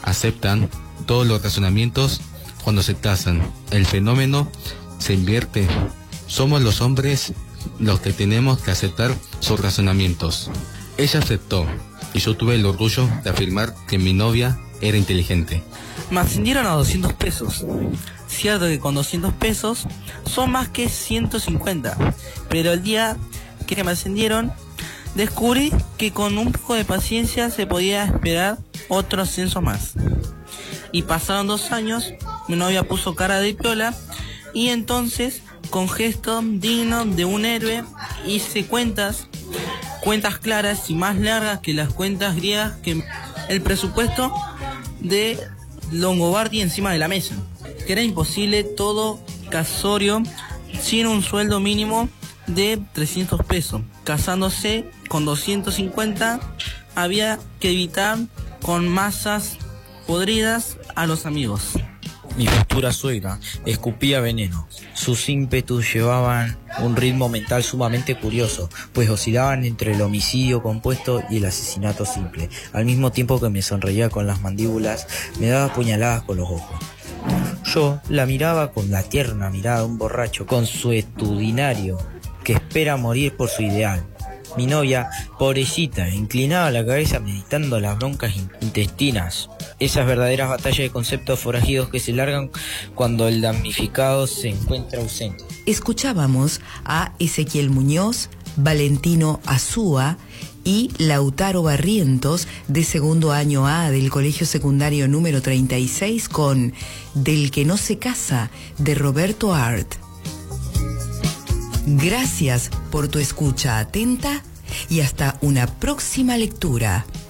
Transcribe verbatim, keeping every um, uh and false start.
aceptan todos los razonamientos cuando se casan. El fenómeno se invierte. Somos los hombres los que tenemos que aceptar sus razonamientos. Ella aceptó y yo tuve el orgullo de afirmar que mi novia era inteligente. Me ascendieron a doscientos pesos. Cierto que con doscientos pesos son más que ciento cincuenta, pero el día que me ascendieron descubrí que con un poco de paciencia se podía esperar otro ascenso más. Y pasaron dos años, mi novia puso cara de piola y entonces, con gesto digno de un héroe, hice cuentas, cuentas claras y más largas que las cuentas griegas, que el presupuesto de Longobardi encima de la mesa, que era imposible todo casorio sin un sueldo mínimo de trescientos pesos. Casándose con doscientos cincuenta había que evitar con masas podridas a los amigos. Mi futura suegra escupía veneno. Sus ímpetus llevaban un ritmo mental sumamente curioso, pues oscilaban entre el homicidio compuesto y el asesinato simple. Al mismo tiempo que me sonreía con las mandíbulas, me daba puñaladas con los ojos. Yo la miraba con la tierna mirada de un borracho consuetudinario que espera morir por su ideal. Mi novia, pobrecita, inclinaba la cabeza meditando las broncas intestinas. Esas verdaderas batallas de conceptos forajidos que se largan cuando el damnificado se encuentra ausente. Escuchábamos a Ezequiel Muñoz, Valentino Azúa y Lautaro Barrientos, de segundo año A del Colegio Secundario número treinta y seis, con Del que no se casa, de Roberto Art. Gracias por tu escucha atenta y hasta una próxima lectura.